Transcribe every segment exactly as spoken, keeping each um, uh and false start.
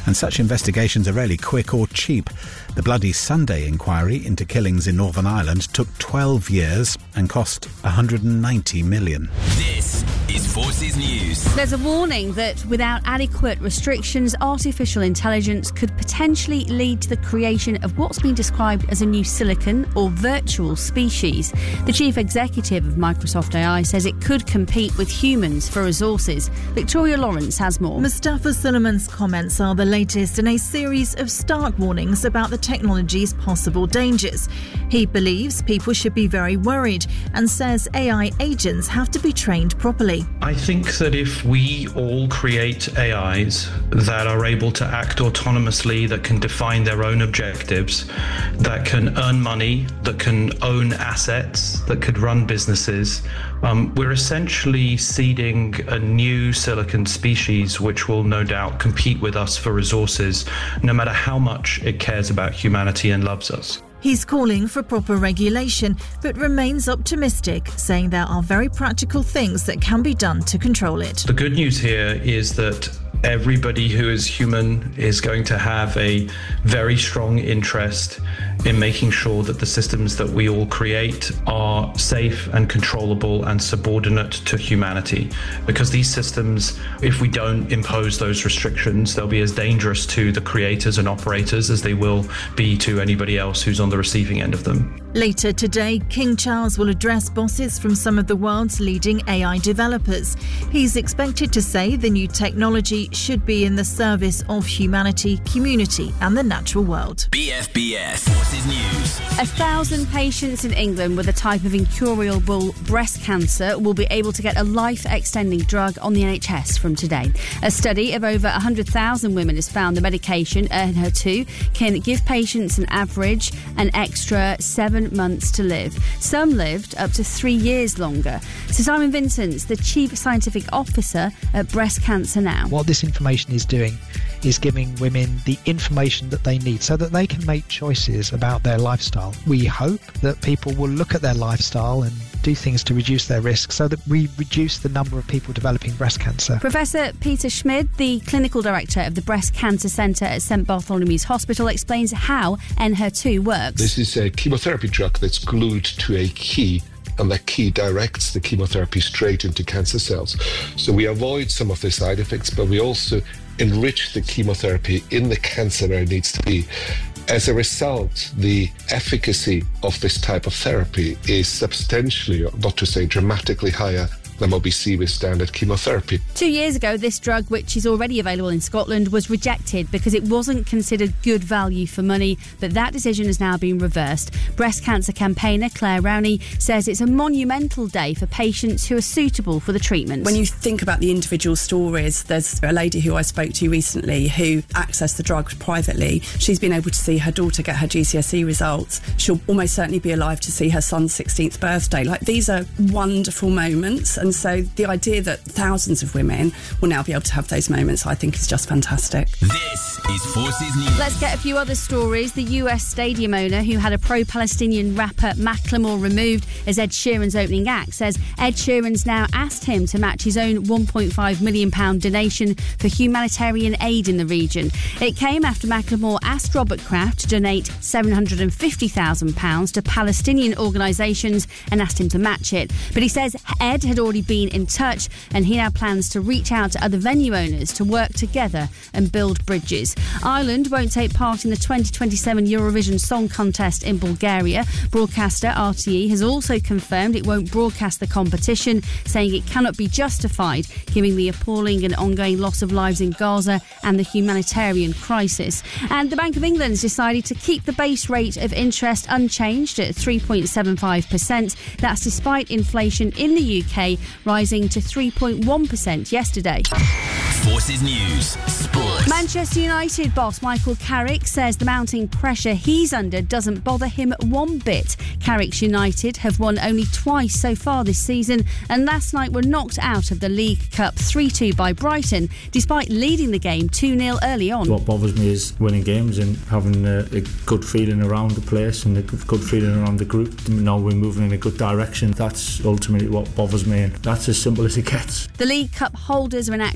And such investigations are rarely quick or cheap. The Bloody Sunday inquiry into killings in Northern Ireland took twelve years and cost one hundred ninety million. This is Forces News. There's a warning that without adequate restrictions, artificial intelligence could potentially lead to the creation of what's been described as a new silicon or virtual species. The chief executive of Microsoft A I says it could compete with humans for resources. Victoria Lawrence has more. Mustafa Suleyman's comments are the latest in a series of stark warnings about the technology's possible dangers. He believes people should be very worried and says A I agents have to be trained properly. I think that if we all create A Is that are able to act autonomously, that can define their own objectives, that can earn money, that can own assets, that could run businesses, um, we're essentially seeding a new silicon species which will no doubt compete with us for resources, no matter how much it cares about humanity and loves us. He's calling for proper regulation, but remains optimistic, saying there are very practical things that can be done to control it. The good news here is that everybody who is human is going to have a very strong interest in making sure that the systems that we all create are safe and controllable and subordinate to humanity. Because these systems, if we don't impose those restrictions, they'll be as dangerous to the creators and operators as they will be to anybody else who's on the receiving end of them. Later today, King Charles will address bosses from some of the world's leading A I developers. He's expected to say the new technology should be in the service of humanity, community and the natural world. B F B S Forces News. A thousand patients in England with a type of incurable breast cancer will be able to get a life-extending drug on the N H S from today. A study of over one hundred thousand women has found the medication, Enhertu, can give patients an average an extra seven months to live. Some lived up to three years longer. So Simon Vincent's the Chief Scientific Officer at Breast Cancer Now. What this information is doing is giving women the information that they need so that they can make choices about their lifestyle. We hope that people will look at their lifestyle and do things to reduce their risk so that we reduce the number of people developing breast cancer. Professor Peter Schmid, the Clinical Director of the Breast Cancer Centre at St Bartholomew's Hospital, explains how Enhertu works. This is a chemotherapy drug that's glued to a key, and that key directs the chemotherapy straight into cancer cells. So we avoid some of the side effects, but we also enrich the chemotherapy in the cancer where it needs to be. As a result, the efficacy of this type of therapy is substantially, not to say dramatically higher than what we see with standard chemotherapy. Two years ago, this drug, which is already available in Scotland, was rejected because it wasn't considered good value for money, but that decision has now been reversed. Breast cancer campaigner Claire Rowney says it's a monumental day for patients who are suitable for the treatment. When you think about the individual stories, there's a lady who I spoke to recently who accessed the drug privately. She's been able to see her daughter get her G C S E results. She'll almost certainly be alive to see her son's sixteenth birthday. Like, these are wonderful moments. And so the idea that thousands of women will now be able to have those moments, I think, is just fantastic. This is Forces News. Let's get a few other stories. The U S stadium owner who had a pro-Palestinian rapper Macklemore removed as Ed Sheeran's opening act says Ed Sheeran's now asked him to match his own one point five million pounds donation for humanitarian aid in the region. It came after Macklemore asked Robert Kraft to donate seven hundred fifty thousand pounds to Palestinian organisations and asked him to match it. But he says Ed had already been in touch and he now plans to reach out to other venue owners to work together and build bridges. Ireland won't take part in the twenty twenty-seven Eurovision Song Contest in Bulgaria. Broadcaster R T E has also confirmed it won't broadcast the competition, saying it cannot be justified given the appalling and ongoing loss of lives in Gaza and the humanitarian crisis. And the Bank of England has decided to keep the base rate of interest unchanged at three point seven five percent. That's despite inflation in the U K rising to three point one percent yesterday. Forces News Sport. Manchester United boss Michael Carrick says the mounting pressure he's under doesn't bother him one bit. Carrick's United have won only twice so far this season and last night were knocked out of the League Cup three two by Brighton despite leading the game two nil early on. What bothers me is winning games and having a, a good feeling around the place and a good feeling around the group. You know, we're moving in a good direction. That's ultimately what bothers me, and that's as simple as it gets. The League Cup holders are in action tonight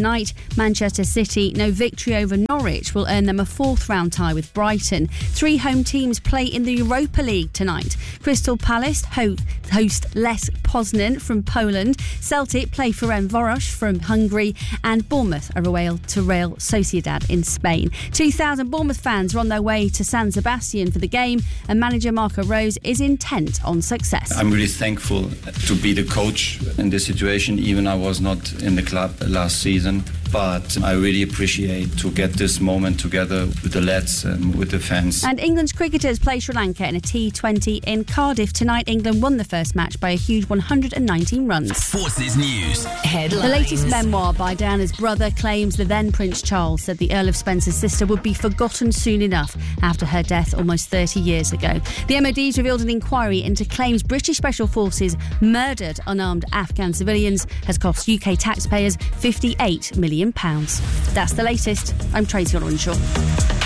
tonight. Manchester City, no victory over Norwich, will earn them a fourth round tie with Brighton. Three home teams play in the Europa League tonight. Crystal Palace host, host Lech Poznan from Poland. Celtic play Ferencváros from Hungary. And Bournemouth are away to Real Sociedad in Spain. two thousand Bournemouth fans are on their way to San Sebastian for the game, and manager Marco Rose is intent on success. I'm really thankful to be the coach in this situation, even I was not in the club last season. But I really appreciate to get this moment together with the lads and with the fans. And England's cricketers play Sri Lanka in a T twenty in Cardiff tonight. England won the first match by a huge one hundred nineteen runs. Forces News headlines. The latest memoir by Diana's brother claims the then Prince Charles said the Earl of Spencer's sister would be forgotten soon enough after her death almost thirty years ago. The M O D's revealed an inquiry into claims British Special Forces murdered unarmed Afghan civilians has cost U K taxpayers fifty-eight million pounds. That's the latest. I'm Tracy Orenshaw.